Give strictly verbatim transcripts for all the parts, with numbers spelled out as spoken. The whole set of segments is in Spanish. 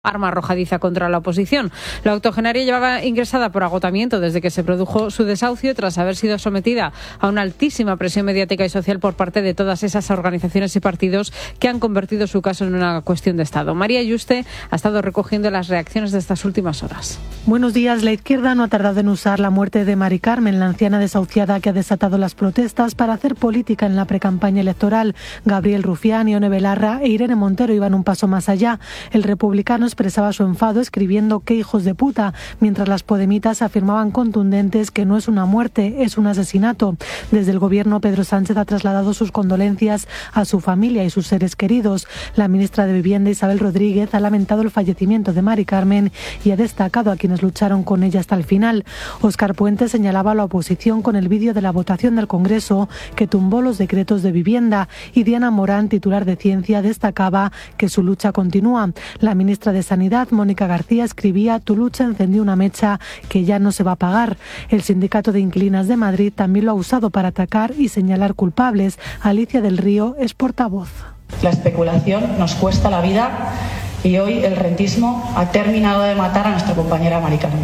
arma arrojadiza contra la oposición. La octogenaria llevaba ingresada por agotamiento desde que se produjo su desahucio tras haber sido sometida a una altísima presión mediática y social por parte de todas esas organizaciones y partidos que han convertido su caso en una cuestión de Estado. María Yuste ha estado recogiendo las reacciones de estas últimas horas. Buenos días. La izquierda no ha tardado en usar la muerte de Mari Carmen, la anciana desahuciada que ha desatado las protestas, para hacer política en la precampaña electoral. Gabriel Rufián, Ione Belarra e Irene Montero iban un paso más allá. El republicano expresaba su enfado escribiendo "qué hijos de puta", mientras las podemitas afirmaban contundentes que no es una muerte, es un asesinato. Desde el gobierno, Pedro Sánchez ha trasladado sus condolencias a su familia y sus seres queridos. La ministra de Vivienda, Isabel Rodríguez, ha lamentado el fallecimiento de Mari Carmen y ha destacado a quienes lucharon con ella hasta el final. Óscar Puente señalaba a la oposición con el vídeo de la votación del Congreso que tumbó los decretos de vivienda, y Diana Morán, titular de Ciencia, destacaba que su lucha continúa. La ministra de Sanidad, Mónica García, escribía: "Tu lucha encendió una mecha que ya no se va a apagar". El Sindicato de Inquilinas de Madrid también lo ha usado para atacar y señalar culpables. Alicia del Río es portavoz. La especulación nos cuesta la vida y hoy el rentismo ha terminado de matar a nuestra compañera Mari Carmen.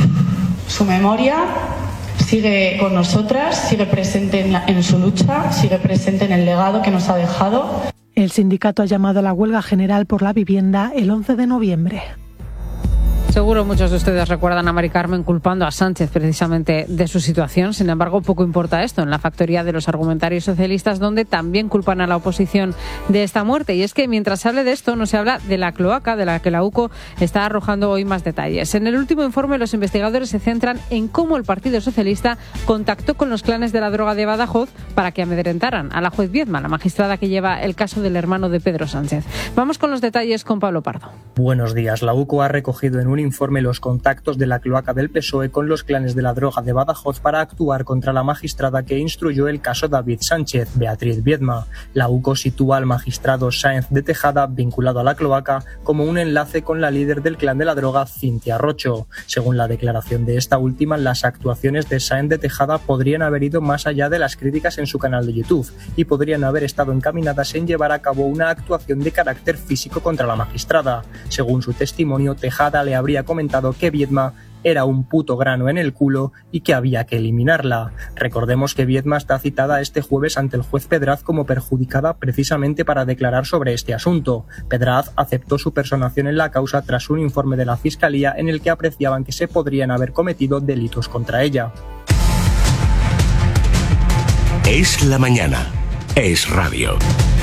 Su memoria sigue con nosotras, sigue presente en, la, en su lucha, sigue presente en el legado que nos ha dejado. El sindicato ha llamado a la huelga general por la vivienda el once de noviembre. Seguro muchos de ustedes recuerdan a Mari Carmen culpando a Sánchez precisamente de su situación. Sin embargo, poco importa esto en la factoría de los argumentarios socialistas, donde también culpan a la oposición de esta muerte. Y es que mientras se hable de esto, no se habla de la cloaca, de la que la UCO está arrojando hoy más detalles. En el último informe, los investigadores se centran en cómo el Partido Socialista contactó con los clanes de la droga de Badajoz para que amedrentaran a la juez Viedma, la magistrada que lleva el caso del hermano de Pedro Sánchez. Vamos con los detalles con Pablo Pardo. Buenos días. La UCO ha recogido en un informe los contactos de la cloaca del P S O E con los clanes de la droga de Badajoz para actuar contra la magistrada que instruyó el caso David Sánchez, Beatriz Viedma. La UCO sitúa al magistrado Sáenz de Tejada, vinculado a la cloaca, como un enlace con la líder del clan de la droga, Cintia Rocho. Según la declaración de esta última, las actuaciones de Sáenz de Tejada podrían haber ido más allá de las críticas en su canal de YouTube y podrían haber estado encaminadas en llevar a cabo una actuación de carácter físico contra la magistrada. Según su testimonio, Tejada le habría comentado que Viedma era un puto grano en el culo y que había que eliminarla. Recordemos que Viedma está citada este jueves ante el juez Pedraz como perjudicada precisamente para declarar sobre este asunto. Pedraz aceptó su personación en la causa tras un informe de la Fiscalía en el que apreciaban que se podrían haber cometido delitos contra ella. Es la mañana. Es radio.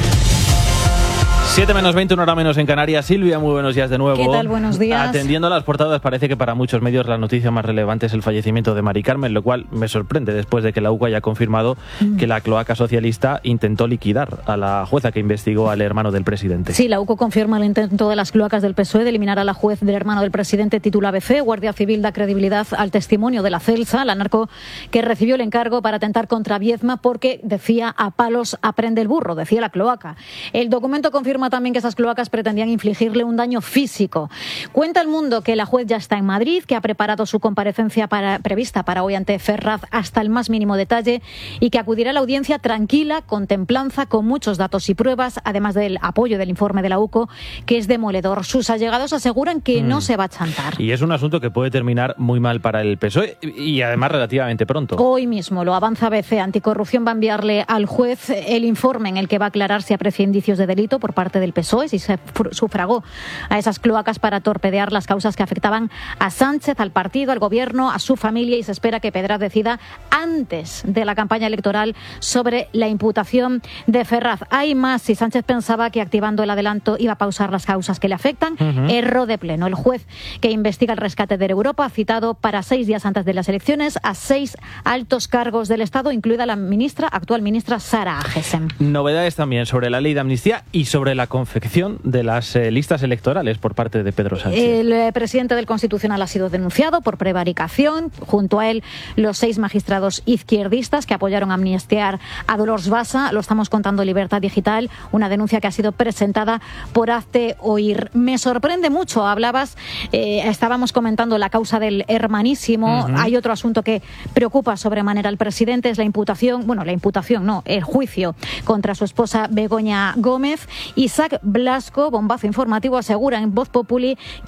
siete menos veinte, una hora menos en Canarias. Silvia, muy buenos días de nuevo. ¿Qué tal? Buenos días. Atendiendo a las portadas, parece que para muchos medios la noticia más relevante es el fallecimiento de Mari Carmen, lo cual me sorprende después de que la UCO haya confirmado mm. que la cloaca socialista intentó liquidar a la jueza que investigó al hermano del presidente. Sí, la UCO confirma el intento de las cloacas del P S O E de eliminar a la juez del hermano del presidente, titula A B C. Guardia Civil da credibilidad al testimonio de la Celsa, la narco que recibió el encargo para atentar contra Viedma porque, decía, a palos aprende el burro, decía la cloaca. El documento confirma también que esas cloacas pretendían infligirle un daño físico. Cuenta El Mundo que la juez ya está en Madrid, que ha preparado su comparecencia para, prevista para hoy ante Ferraz hasta el más mínimo detalle y que acudirá a la audiencia tranquila, con templanza, con muchos datos y pruebas, además del apoyo del informe de la UCO, que es demoledor. Sus allegados aseguran que mm. no se va a chantar. Y es un asunto que puede terminar muy mal para el P S O E y además relativamente pronto. Hoy mismo lo avanza A B C. Anticorrupción va a enviarle al juez el informe en el que va a aclarar si aprecia indicios de delito por parte del P S O E, si se sufragó a esas cloacas para torpedear las causas que afectaban a Sánchez, al partido, al gobierno, a su familia, y se espera que Pedraz decida antes de la campaña electoral sobre la imputación de Ferraz. Hay más. Si Sánchez pensaba que activando el adelanto iba a pausar las causas que le afectan, uh-huh. erró de pleno. El juez que investiga el rescate de Europa ha citado para seis días antes de las elecciones a seis altos cargos del Estado, incluida la ministra, actual ministra Sara Agesen. Novedades también sobre la ley de amnistía y sobre la confección de las eh, listas electorales por parte de Pedro Sánchez. El eh, presidente del Constitucional ha sido denunciado por prevaricación. Junto a él, los seis magistrados izquierdistas que apoyaron a amnistiar a Dolors Bassa. Lo estamos contando en Libertad Digital, una denuncia que ha sido presentada por Hazte Oír. Me sorprende mucho. Hablabas, eh, estábamos comentando la causa del hermanísimo. Uh-huh. Hay otro asunto que preocupa sobremanera al presidente, es la imputación, bueno, la imputación no, el juicio contra su esposa Begoña Gómez. Y Isaac Blasco, bombazo informativo, asegura en Voz Populi